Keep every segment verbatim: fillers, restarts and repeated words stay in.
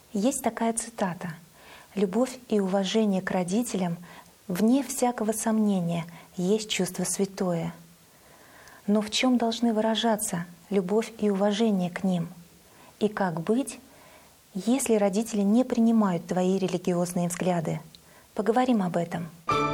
Есть такая цитата: «Любовь и уважение к родителям, вне всякого сомнения, есть чувство святое». Но в чем должны выражаться любовь и уважение к ним? И как быть, если родители не принимают твои религиозные взгляды? Поговорим об этом.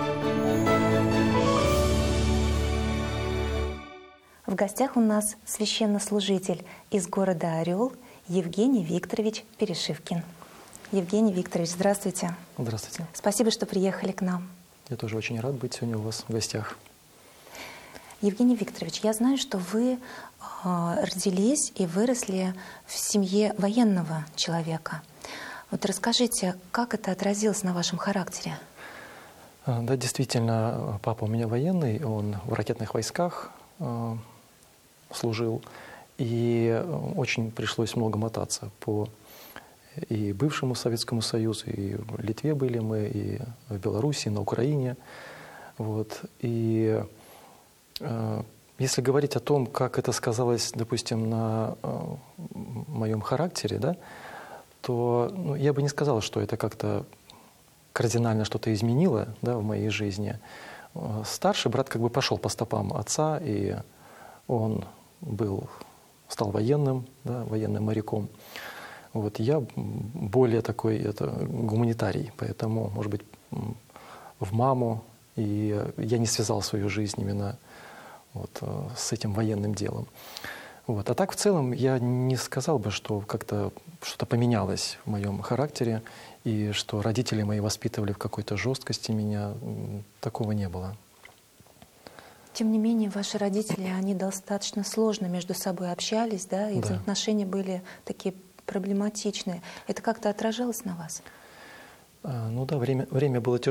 В гостях у нас священнослужитель из города Орел Евгений Викторович Перешивкин. Евгений Викторович, здравствуйте. Здравствуйте. Спасибо, что приехали к нам. Я тоже очень рад быть сегодня у вас в гостях. Евгений Викторович, я знаю, что вы э, родились и выросли в семье военного человека. Вот расскажите, как это отразилось на вашем характере? Да, действительно, папа у меня военный, он в ракетных войсках э, служил, и очень пришлось много мотаться по и бывшему Советскому Союзу, и в Литве были мы, и в Беларуси, и на Украине. Вот. И э, если говорить о том, как это сказалось, допустим, на э, моем характере, да, то ну, я бы не сказал, что это как-то кардинально что-то изменило, да, в моей жизни. Старший брат как бы пошел по стопам отца, и он был, стал военным, да, военным моряком. Вот, я более такой это, гуманитарий, поэтому, может быть, в маму, и я не связал свою жизнь именно вот, с этим военным делом. Вот. А так, в целом, я не сказал бы, что как-то что-то поменялось в моем характере, и что родители мои воспитывали в какой-то жесткости меня. Такого не было. Тем не менее, ваши родители, они достаточно сложно между собой общались, да, и Да. взаимоотношения были такие проблематичные. Это как-то отражалось на вас? Ну да, время, время было тяжелое.